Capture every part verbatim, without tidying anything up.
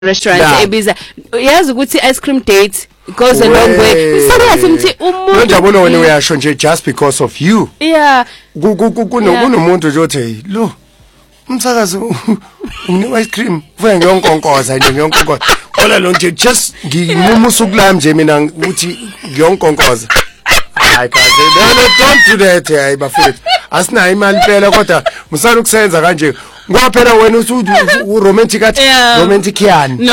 restaurant ebiza yazi ukuthi ice cream date goes a long way isayathi mthi umuntu nonjabulo wena uyasho nje just because of you yeah kunomuntu nje othi lo umsakazi une ice cream vuka ngiyonkonkoza nje ngiyonkonkoza ola lo nje just ngimumusa ukulami nje mina ukuthi ngiyonkonkoza hayi kaze no don't do that hayi bafethu asinayo imali phela kodwa musala ukusenza kanje ngoba phela wena uthi uromantic athi romantic yani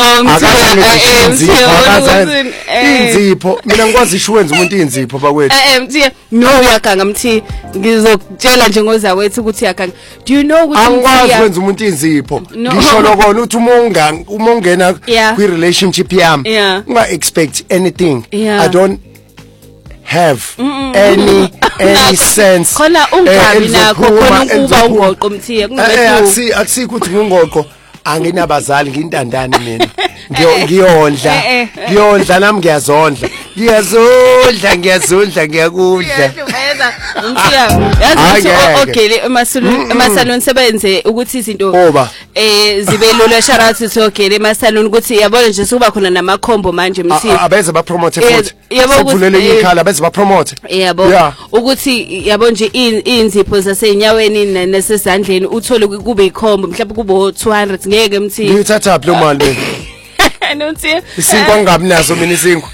inzipho mina ngikwazi ishwenza umuntu inzipho bakwethu eh mthi no uyaganga mthi ngizokutshela nje ngozawethu ukuthi yakanga do you know ukuthi angikwazi ukwenza umuntu inzipho ngisho lokho uthi umonga umongena kwi relationship yami unga expect anything I don't have mm -mm. any any sense khona ungabi nakho khona ukuba ungoqo mthiye kungabe akusi akusikho ukuthi ngingoqo anginabazali ngintandane mina ngiyondla ngiyondla nami ngiyazondla ngiyazondla ngiyazondla ngiyakudla mthiya yazi okay emasalon emasalon sebenze ukuthi izinto eh zibe lula sharathi sokele emasalon ukuthi yabona nje suba khona namakhombo manje mthiya abeze ba promote futhi sekuvulele ikhala bese ba promote yabo ukuthi yabo nje inzipho zasenyaweni nesezandleni uthole kube ikhombo mhlawumbe kube two hundred ngeke mthiya ngithatha lo mali nothi isinkwa ngabi nazo mina isinkwa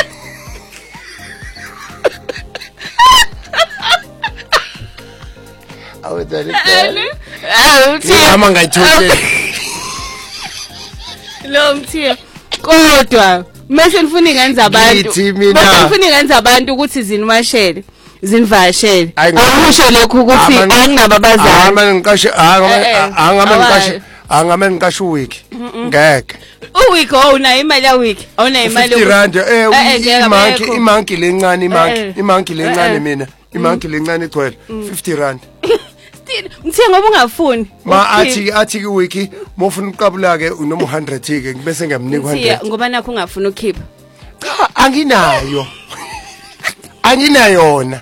awudali ah mthiya mama ngayithohle lo mthiya kodwa mase nifuna ingenza abantu mase nifuna ingenza abantu ukuthi zinimashele zinivashele akusho lokho ukuthi anginabo abazali ama ngiqashe angama ngiqashe angama ngiqashe uweek ngeke uweek awuna imali ya week awuna imali fifty rand eh imanki imanki lencane imanki imanki lencane mina imanki lencane twelve fifty rand mthiya ngoba ungafuni ma athi athi ki week mofuna uqabula ke noma one hundred ke bese ngiyamnika one hundred ngoba nakho ungafuna ukukhipha anginayo anginayona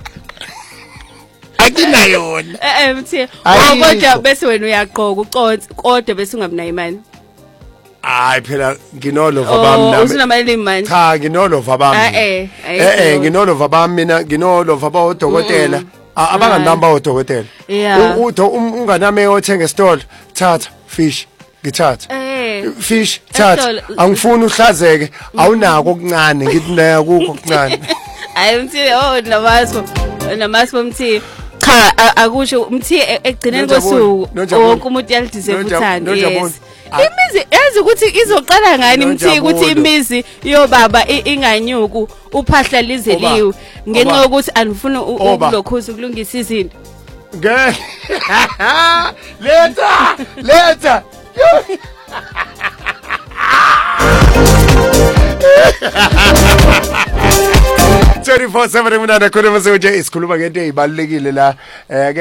akinayona eh mthiya kodwa bese wena uyaqoqa uconze kodwa bese ungabinayo imali hayi phela nginolova bami nami usunamali manje cha nginolova bami eh eh eh nginolova bami mina nginolova abodokotela abangandamba odokotela unganami othenga estolo thatha fish ngithatha fish thatha angifuni uhlazeke awunako okuncane ngithi naya kukho okuncane hayi mthiya oh namaspo namaspo mthiya cha akusho mthiya egcineni kosuku wonke umuntu yalideserve uthando yes imizi yazi ukuthi izoqala ngani mthiya ukuthi imizi yobaba inganyuku uphahla lizeliwe ngenxa yokuthi anifuna ukulokhuza ukulungisa izinto ngeke letha letha twenty-four seven mina nakhona mase nje isikhuluma ngento ezibalekile la